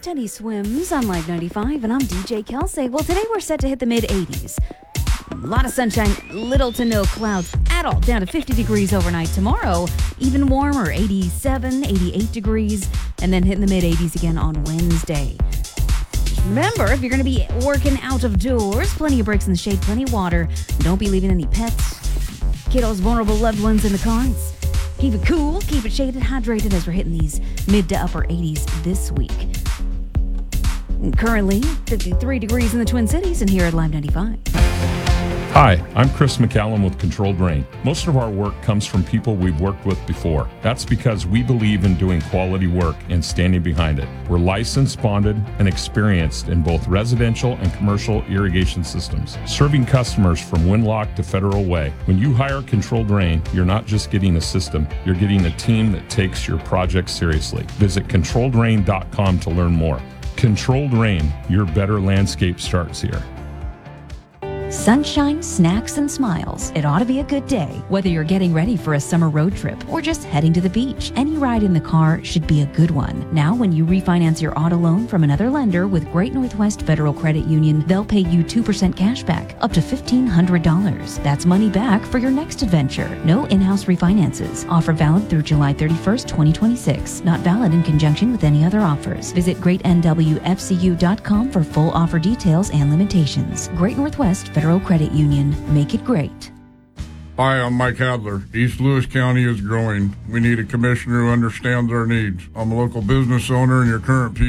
Teddy Swims on Live 95, and I'm DJ Kelsey. Well, today we're set to hit the mid-80s. A lot of sunshine, little to no clouds at all, down to 50 degrees overnight. Tomorrow, even warmer, 87, 88 degrees, and then hitting the mid-80s again on Wednesday. Remember, if you're going to be working out of doors, plenty of breaks in the shade, plenty of water. Don't be leaving any pets, kiddos, vulnerable loved ones in the cars. Keep it cool, keep it shaded, hydrated as we're hitting these mid to upper 80s this week. And currently, 53 degrees in the Twin Cities and here at Live 95. Hi, I'm Chris McCallum with Controlled Rain. Most of our work comes from people we've worked with before. That's because we believe in doing quality work and standing behind it. We're licensed, bonded, and experienced in both residential and commercial irrigation systems, serving customers from Winlock to Federal Way. When you hire Controlled Rain, you're not just getting a system, you're getting a team that takes your project seriously. Visit ControlledRain.com to learn more. Controlled Rain, your better landscape starts here. Sunshine, snacks, and smiles. It ought to be a good day. Whether you're getting ready for a summer road trip or just heading to the beach, any ride in the car should be a good one. Now, when you refinance your auto loan from another lender with Great Northwest Federal Credit Union, they'll pay you 2% cash back, up to $1,500. That's money back for your next adventure. No in-house refinances. Offer valid through July 31st, 2026. Not valid in conjunction with any other offers. Visit greatnwfcu.com for full offer details and limitations. Great Northwest Federal Credit Union. Make it great. Hi, I'm Mike Hadler. East Lewis County is growing. We need a commissioner who understands our needs. I'm a local business owner and your current